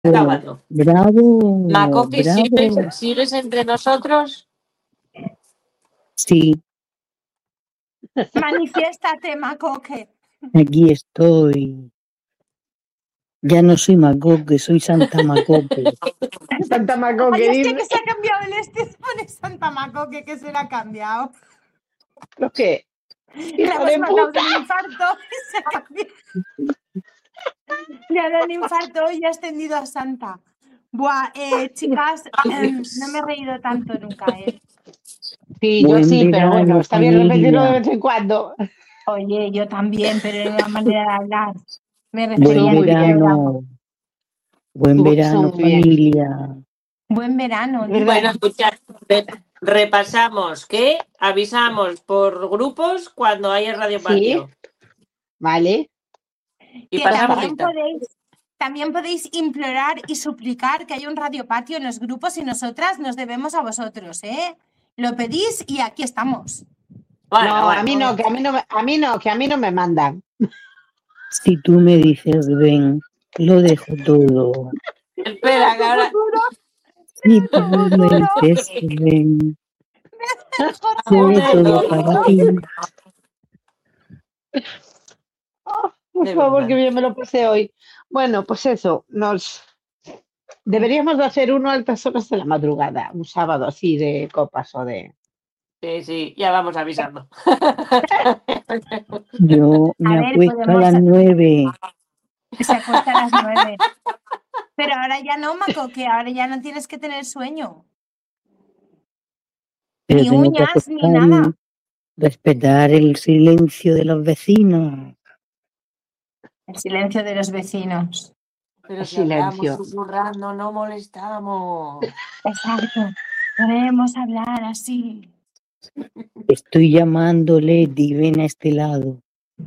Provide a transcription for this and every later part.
acabando. Bravo, Macoque, bravo. ¿sigues entre nosotros? Sí, Manifiéstate, Macoque. aquí estoy. Ya no soy Macoque, soy Santa Macoque. Santa Macoque, Ay, dice. que se ha cambiado el se pone Santa Macoque, que se le ha cambiado. ¿Lo qué? Le ¡Hija hemos de matado puta! un infarto y se ha cambiado. Le ha dado un infarto y ha extendido a Santa. Buah, chicas, no me he reído tanto nunca, Sí, yo Buen sí, pero bueno, verano, está bien repetirlo de familia. vez en cuando. Oye, yo también, pero era una manera de hablar. Me Buen Estuvo refería a muy este bien. programa. Buen Estuvo verano, muy bien. familia. Buen verano. ¿Verdad? Bueno, escuchad, repasamos que avisamos por grupos cuando haya Radio Sí, Patio. vale. Y Que pasamos lista. también podéis implorar y suplicar que haya un Radio Patio en los grupos y nosotras nos debemos a vosotros, ¿eh? Lo pedís y aquí estamos. Bueno, No, bueno. a mí no, que a mí no me mandan. Si tú me dices ven, lo dejo todo. Espera, que ahora... Si tú me dices ven, seré todo para ti. Oh, por De favor, verdad. que bien me lo pasé hoy. Bueno, pues eso, deberíamos de hacer uno a altas horas de la madrugada, un sábado así de copas o de... Sí, ya vamos avisando. Yo me acuesto a las 9. Se acuesta a las 9. Pero ahora ya no, Maco, que ahora ya no tienes que tener sueño. Pero Ni tengo que uñas, ni acostarme, nada. respetar el silencio de los vecinos. El silencio de los vecinos. Pero si Silencio. hablamos susurrando, no molestamos. Exacto. Podemos hablar así. Estoy llamándole, ven a este lado.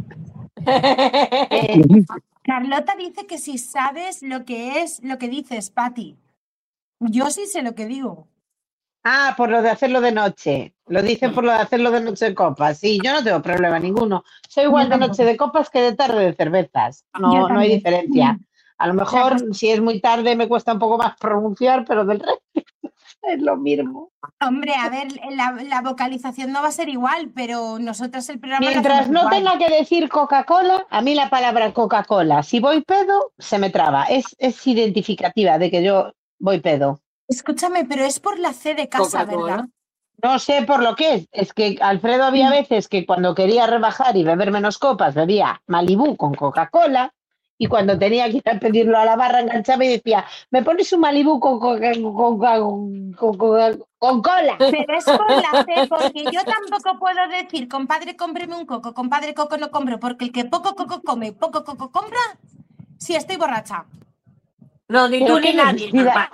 Carlota dice que si sabes lo que es lo que dices, Pati. Yo sí sé lo que digo. Ah, por lo de hacerlo de noche. Lo dicen por lo de hacerlo de noche de copas. Sí, yo no tengo problema ninguno. Soy igual de noche de copas que de tarde de cervezas. No, no hay diferencia. A lo mejor si es muy tarde me cuesta un poco más pronunciar, pero del resto es lo mismo. Hombre, a ver, la vocalización no va a ser igual, pero nosotras el programa Mientras no tenga que decir Coca-Cola, a mí la palabra Coca-Cola, si voy pedo, se me traba. Es identificativa de que yo voy pedo. Escúchame, pero es por la C de casa, ¿verdad? No sé por lo que es. Es que Alfredo había veces que cuando quería rebajar y beber menos copas, bebía Malibú con Coca-Cola. Y cuando tenía que ir a pedirlo a la barra, enganchaba y decía, ¿me pones un Malibú con cola? Pero es por la C, porque yo tampoco puedo decir, compadre, cómpreme un coco, compadre, coco no compro, porque el que poco coco come, poco coco compra, si estoy borracha. No, ni tú ni nadie.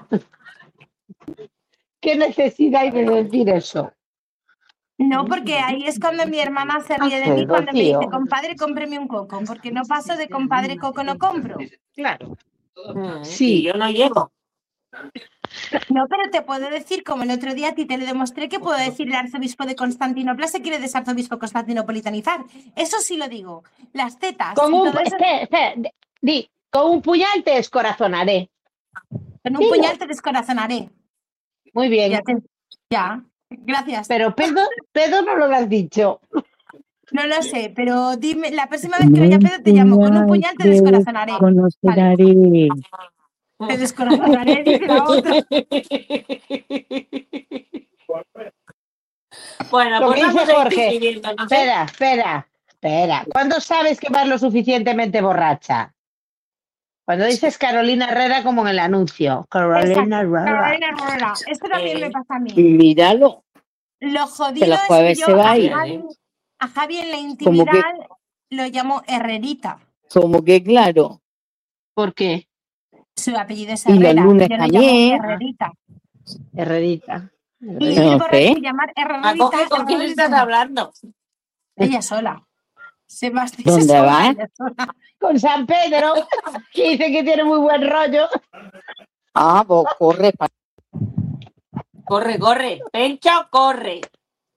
¿Qué necesidad hay de decir eso? No, porque ahí es cuando mi hermana se ríe de mí cuando me dice, compadre, cómpreme un coco, porque no paso de compadre, coco no compro. Claro. Sí, yo no llego. No, pero te puedo decir, como el otro día a ti te lo demostré, que puedo decir el arzobispo de Constantinopla se quiere desarzobispo constantinopolitanizar. Eso sí lo digo. Las tetas Con y un, todo eso. con un puñal te descorazonaré. Con un puñal te descorazonaré. Muy bien. Ya. Gracias. Pero pedo no lo has dicho. No lo sé, pero dime, la próxima vez que vaya pedo te llamo. Con un puñal te descorazonaré. Vale. Te descorazonaré, dice la otra. Bueno, lo pues que dice vamos a ir Jorge. despidiéndonos, ¿eh? Espera. ¿Cuándo sabes que vas lo suficientemente borracha? Cuando dices Carolina Herrera como en el anuncio. Carolina Herrera. Esto también me pasa a mí. Míralo. Lo jodido Que los jueves es que se yo va a ir. a Javi en la intimidad lo llamo Herrerita. Como que claro. ¿Por qué? Su apellido es Y Herrera. los lunes Yo lo también. llamo Herrerita. Herrerita. Y el borracho llamar Herrerita. ¿Con quién estás hablando? Ella sola. Sebastián. ¿Dónde va? Con San Pedro, que dice que tiene muy buen rollo. Ah, pues corre. Corre. Pencho, corre.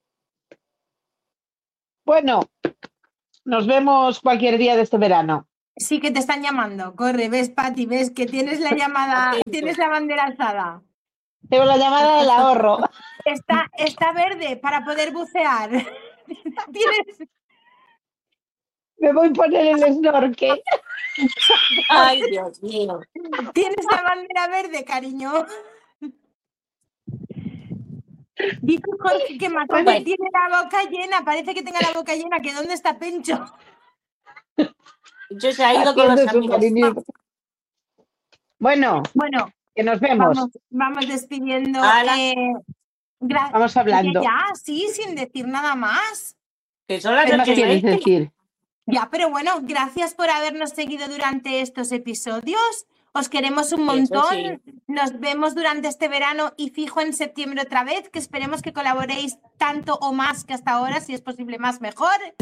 Bueno, nos vemos cualquier día de este verano. Sí que te están llamando. Corre, ves, Pati, ves que tienes la llamada, tienes la bandera alzada. Tengo la llamada del ahorro. Está verde para poder bucear. Tienes, Me voy a poner el snorkel. Ay, Dios mío. tienes la bandera verde, cariño. Dice Jorge que Matilde Bueno. tiene la boca llena. Parece que tenga la boca llena. ¿Que dónde está Pencho? Yo se ha ido con los Haciendo su amigos. cariñito. Bueno, Bueno, que nos vemos. vamos despidiendo. Hala. Vamos hablando. Ya, sí, sin decir nada más. Que son las ¿Qué más 8:20. quieres decir? Ya, pero bueno, gracias por habernos seguido durante estos episodios. Os queremos un montón. sí. Nos vemos durante este verano y fijo en septiembre otra vez, que esperemos que colaboréis tanto o más que hasta ahora, si es posible más mejor.